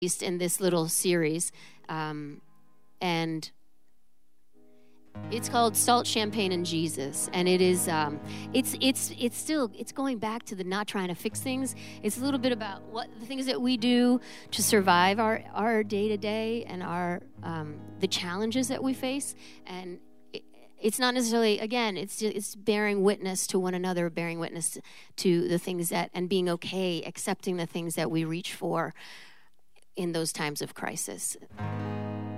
in this little series, and it's called Salt, Champagne, and Jesus, and it is it's still going back to the not trying to fix things. It's a little bit about what the things that we do to survive our day to day and our the challenges that we face, and it's not necessarily, again, it's bearing witness to one another, bearing witness to the things that, and being okay, accepting the things that we reach for in those times of crisis.